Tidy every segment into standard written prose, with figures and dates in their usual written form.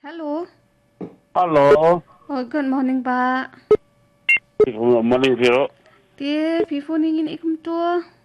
Halo. Halo. Oh, good morning, Pak. Good morning, Viro. Dia phone ingin ikum tu.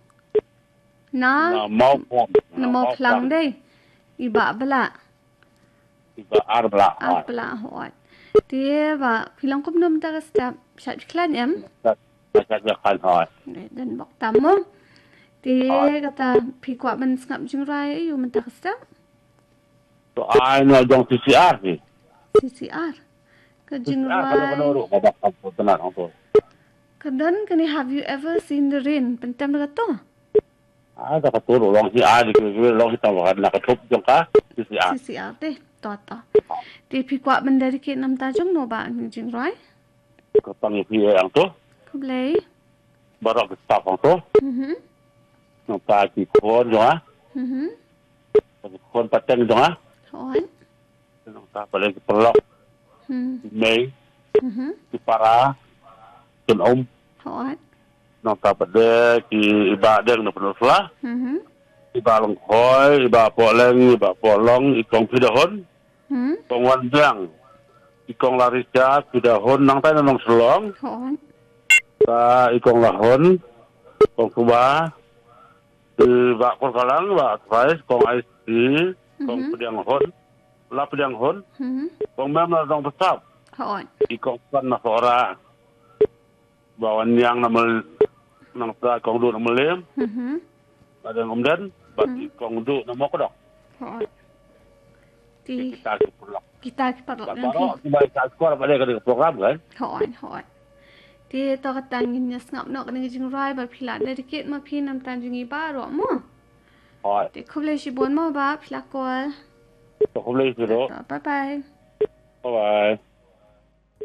Na, Mau pom. na mau pelang deh. Iba bela, Iba arbla. bela hot. Dia ba pilang kum nom tak step. Syat klan em. Saya kan hot. Dan bok tamu. Dia kata kuat men ngap jing rai ayu men tak step. So I know dong CCR ni. CCR. Ke jing CCR kalau rai. ru babak kamu tenang tu. Kadang kani have you ever seen the rain? Pentam dekat tu. Ada katuru long CCR di kira long kita bukan nak ketup jong ka CCR. CCR deh. Tota. Dia kuat men dari ke nam tajung no ba jing rai. Kepanggil dia yang tu. Kublai. Baru kita pang tu. Nampak di kon jong ah. Kon pateng jong ah. Hot. Nampak paling perlok. Mei. Di para. Kun Hot. Nampak pada di ibadah nak penuh lah. Iba long khoi, iba poleng, iba polong, ikong pidahon, ikong wanjang, ikong larisya, pidahon, nang tayo nang selong, Hot. sa ikong lahon, ikong kuba, iba korkalang, iba atrais, ikong IC, ikong pedianghon, la pedianghon, ikong memang nang besar, Hot. ikong pan na sora, bawan yang namal, nang sa ikong du namalem, ada ngomdan, bagi ikong du namok dok. Hot. Di Kita pulang. kita kipat Baru tiba di sekolah pada ke program kan? hot. Di to katangin nya ngap nok ni jing rai ba phila dedicate ma phi nam tan jing ba ro mo. Oh, Di kuble shi bon mo ba phila kol. so boleh itu. Bye bye. Bye.